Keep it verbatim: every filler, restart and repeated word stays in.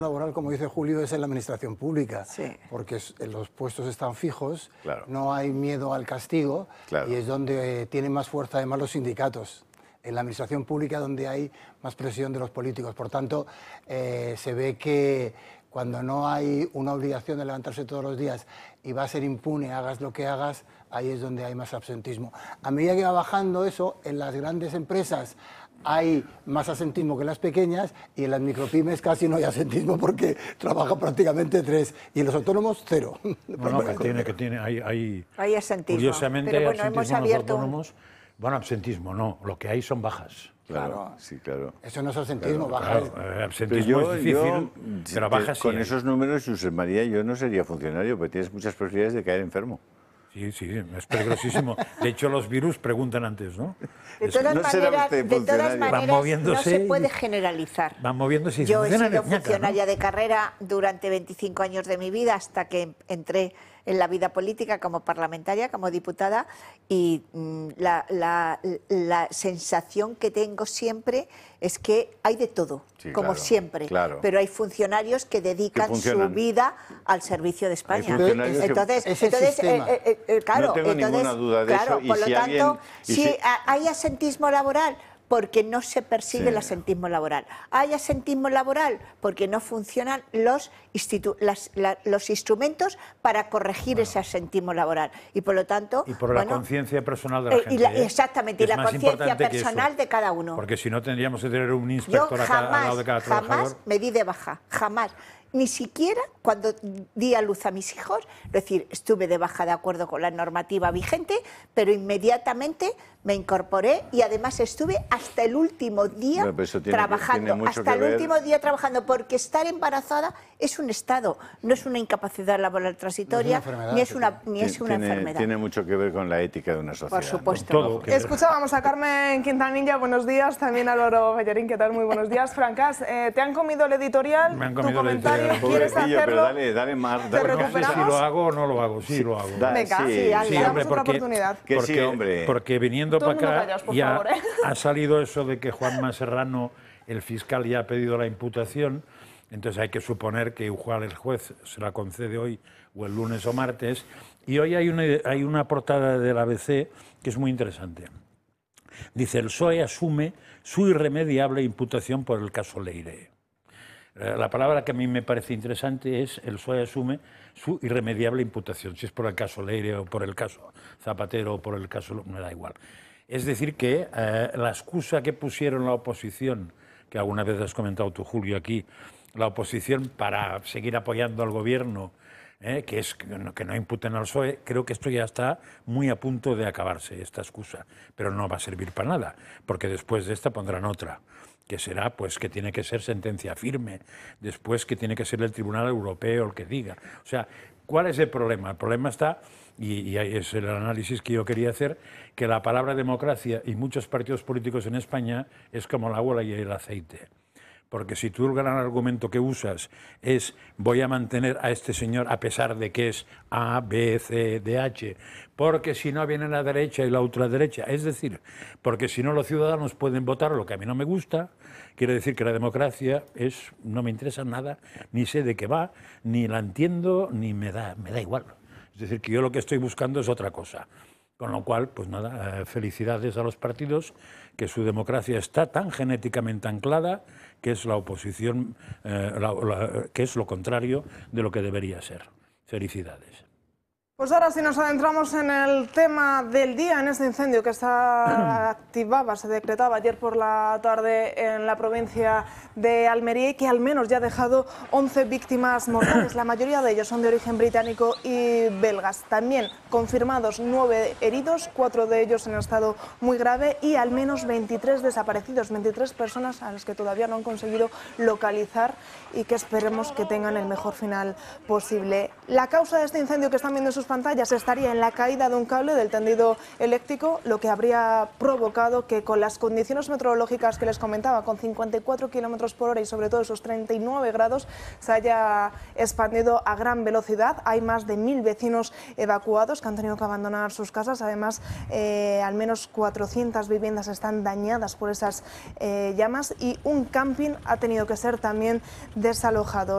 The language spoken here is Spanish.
laboral, como dice Julio, es en la administración pública, sí. porque los puestos están fijos, claro. no hay miedo al castigo, claro. y es donde tienen más fuerza además los sindicatos, en la administración pública donde hay más presión de los políticos. Por tanto, eh, se ve que cuando no hay una obligación de levantarse todos los días y va a ser impune, hagas lo que hagas, ahí es donde hay más absentismo. A medida que va bajando eso, en las grandes empresas hay más absentismo que en las pequeñas, y en las micropymes casi no hay absentismo porque trabajan prácticamente tres, y en los autónomos cero. Bueno, que tiene, que tiene, hay, hay, hay absentismo. Curiosamente, pero hay bueno, absentismo hemos en los abierto autónomos. Bueno, absentismo no, lo que hay son bajas. Claro, Claro. sí, claro. Eso no es absentismo, Claro, baja. claro, es- eh, absentismo Pero yo- es difícil, yo, pero te- bajas sí con hay. esos números, Josep María, yo no sería funcionario, porque tienes muchas posibilidades de caer enfermo. Sí, sí, es peligrosísimo. De hecho, los virus preguntan antes, ¿no? De Es- todas no será maneras, usted de todas funcionario. maneras Van no moviéndose se y- puede generalizar. Van moviéndose y Yo he funciona sido ñaca, ¿no? funcionaria de carrera durante veinticinco años de mi vida, hasta que entré en la vida política como parlamentaria, como diputada, y mm, la, la- la sensación que tengo siempre es que hay de todo, Sí, como claro, siempre, claro. pero hay funcionarios que dedican Que su funcionan. vida al servicio de España. funcionarios que- Entonces, Ese entonces sistema. eh, eh, eh, claro, No tengo entonces, ninguna duda de claro, eso, y por lo si tanto, alguien- y si si- a- hay asentismo laboral, porque no se persigue Sí. el asentismo laboral. Hay asentismo laboral porque no funcionan los, institu- las- la- los instrumentos para corregir ese asentismo laboral. Y por lo tanto... Y por la bueno, conciencia personal de la eh, gente. y la- ¿eh? exactamente, y Es la más conciencia importante que eso. personal de cada uno. Porque si no tendríamos que tener un Yo inspector a cada- al lado jamás, de cada jamás trabajador. me di de baja, jamás. Ni siquiera cuando di a luz a mis hijos, es decir, estuve de baja de acuerdo con la normativa vigente, pero inmediatamente me incorporé y además estuve hasta el último día Bueno, pero eso tiene que- trabajando, tiene mucho hasta que el ver. último día trabajando, porque estar embarazada es un estado, no es una incapacidad laboral transitoria, enfermedad, ni es sí, una, ni es una tiene, enfermedad. tiene mucho que ver con la ética de una sociedad. Por supuesto. Todo. que- Escuchábamos a Carmen Quintanilla, buenos días, también a Álvaro Bellerín, ¿qué tal? Muy buenos días. Francas, eh, ¿te han comido el editorial? Me han ¿Tu comido el comentario? editorial. ¿Quieres Pobrecillo, hacerlo? pero dale, dale más. ¿Te Dale más. No sé si recuperamos? lo hago o no lo hago, sí lo hago. Da- Venga, sí, sí, hazlo. Sí, damos hombre, otra porque, oportunidad. Que sí, porque, hombre. porque viniendo Todo el para mundo acá callaos, por ya favor, ¿eh? ha salido eso de que Juanma Serrano, el fiscal, ya ha pedido la imputación, entonces hay que suponer que igual el juez se la concede hoy o el lunes o martes, y hoy hay una, hay una portada del A B C que es muy interesante. Dice, el P S O E asume su irremediable imputación por el caso Leire. Eh, La palabra que a mí me parece interesante es el P S O E asume su irremediable imputación, si es por el caso Leire o por el caso Zapatero o por el caso... me da igual. Es decir que eh, la excusa que pusieron la oposición, que alguna vez has comentado tú, Julio, aquí, la oposición para seguir apoyando al gobierno, eh, que es que no, que no imputen al P S O E, creo que esto ya está muy a punto de acabarse, esta excusa, pero no va a servir para nada, porque después de esta pondrán otra, que será pues que tiene que ser sentencia firme, después que tiene que ser el Tribunal Europeo el que diga. O sea, ¿cuál es el problema? El problema está, y, y ahí es el análisis que yo quería hacer, que la palabra democracia y muchos partidos políticos en España es como el agua y el aceite. Porque si tú el gran argumento que usas es voy a mantener a este señor a pesar de que es A, B, C, D, H, porque si no viene la derecha y la ultraderecha, es decir, porque si no los ciudadanos pueden votar lo que a mí no me gusta, quiere decir que la democracia es no me interesa nada, ni sé de qué va, ni la entiendo, ni me da, me da igual. Es decir, que yo lo que estoy buscando es otra cosa. Con lo cual, pues nada, eh, felicidades a los partidos, que su democracia está tan genéticamente anclada que es la oposición, eh, la- la- que es lo contrario de lo que debería ser. Felicidades. Pues ahora sí nos adentramos en el tema del día, en este incendio que se activaba, se decretaba ayer por la tarde en la provincia de Almería y que al menos ya ha dejado once víctimas mortales. La mayoría de ellos son de origen británico y belgas. También confirmados nueve heridos, cuatro de ellos en estado muy grave y al menos veintitrés desaparecidos, veintitrés personas a las que todavía no han conseguido localizar y que esperemos que tengan el mejor final posible. La causa de este incendio que están viendo en sus pantallas estaría en la caída de un cable del tendido eléctrico, lo que habría provocado que con las condiciones meteorológicas que les comentaba, con cincuenta y cuatro kilómetros por hora y sobre todo esos treinta y nueve grados, se haya expandido a gran velocidad. Hay más de mil vecinos evacuados que han tenido que abandonar sus casas. Además, eh, al menos cuatrocientas viviendas están dañadas por esas eh, llamas y un camping ha tenido que ser también desalojado.